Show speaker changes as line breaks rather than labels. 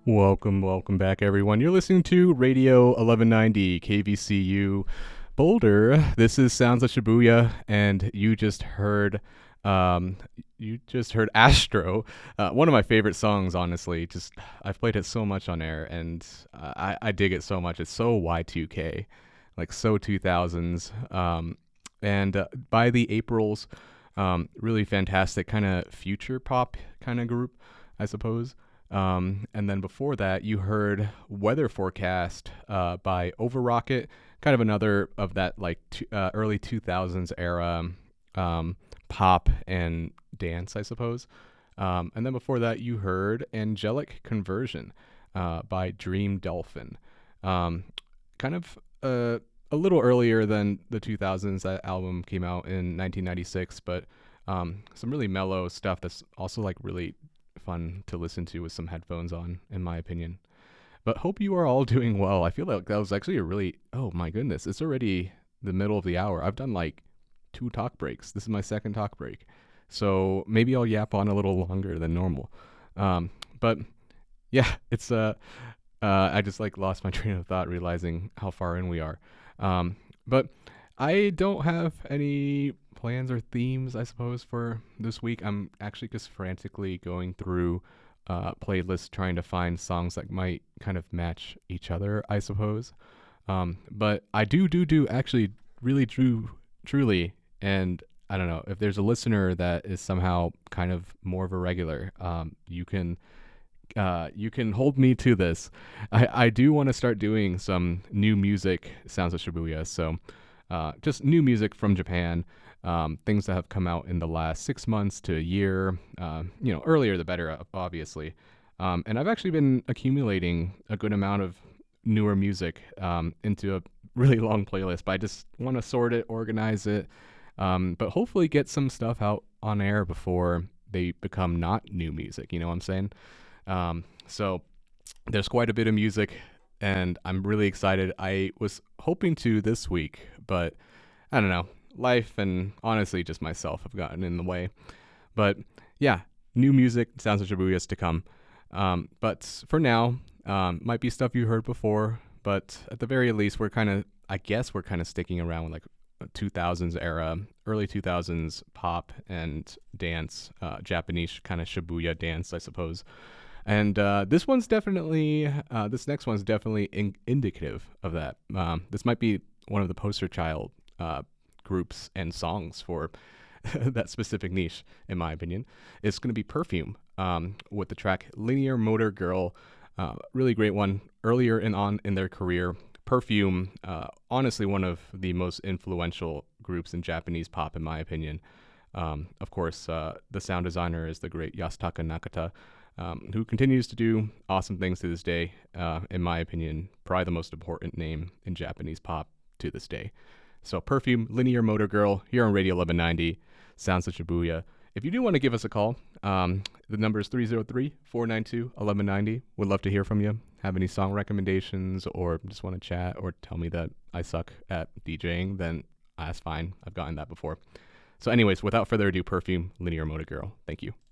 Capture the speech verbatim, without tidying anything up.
Welcome, welcome back, everyone. You're listening to Radio eleven ninety K V C U Boulder. This is Sounds of Shibuya, and you just heard, um, you just heard Astro, uh, one of my favorite songs. Honestly, just I've played it so much on air, and uh, I I dig it so much. It's so Y two K, like so two thousands. Um, and uh, by the Aprils, um, really fantastic kind of future pop kind of group, I suppose. Um, and then before that, you heard Weather Forecast uh, by Overrocket, kind of another of that like t- uh, early two thousands era um, pop and dance, I suppose. Um, and then before that, you heard Angelic Conversion uh, by Dream Dolphin. Um, kind of uh, a little earlier than the two thousands. That album came out in nineteen ninety-six, but um, some really mellow stuff that's also like really fun to listen to with some headphones on, in my opinion. But hope you are all doing well. I feel like that was actually a really, oh my goodness, it's already the middle of the hour. I've done like two talk breaks. This is my second talk break. So maybe I'll yap on a little longer than normal. Um, but yeah, it's, uh, uh, I just like lost my train of thought realizing how far in we are. Um, but I don't have any plans or themes, I suppose, for this week. I'm actually just frantically going through uh, playlists trying to find songs that might kind of match each other, I suppose. Um, but I do, do, do actually really, true, truly, and I don't know if there's a listener that is somehow kind of more of a regular. Um, you can. Uh, you can hold me to this. I, I do want to start doing some new music, Sounds of Shibuya. So uh, just new music from Japan, um, things that have come out in the last six months to a year. Uh, you know, earlier the better, obviously. Um, and I've actually been accumulating a good amount of newer music um, into a really long playlist, but I just want to sort it, organize it, um, but hopefully get some stuff out on air before they become not new music. You know what I'm saying? Um, so there's quite a bit of music, and I'm really excited. I was hoping to this week, but I don't know. Life and honestly just myself have gotten in the way. But yeah, new music, Sounds of Shibuya is to come. Um, but for now, um, might be stuff you heard before, but at the very least, we're kind of, I guess we're kind of sticking around with like two thousands era, early two thousands pop and dance, uh, Japanese kind of Shibuya dance, I suppose. And uh, this one's definitely, uh, this next one's definitely in- indicative of that. Um, this might be one of the poster child uh, groups and songs for that specific niche, in my opinion. It's going to be Perfume um, with the track Linear Motor Girl. Uh, really great one. Earlier in on in their career, Perfume, uh, honestly one of the most influential groups in Japanese pop, in my opinion. Um, of course, uh, the sound designer is the great Yasutaka Nakata, um, who continues to do awesome things to this day. Uh, in my opinion, probably the most important name in Japanese pop to this day. So Perfume, Linear Motor Girl, here on Radio eleven ninety, Sounds of Shibuya. If you do want to give us a call, um, the number is three oh three, four nine two, one one nine zero. Would love to hear from you. Have any song recommendations or just want to chat or tell me that I suck at DJing, then that's fine. I've gotten that before. So anyways, without further ado, Perfume, Linear Motor Girl. Thank you.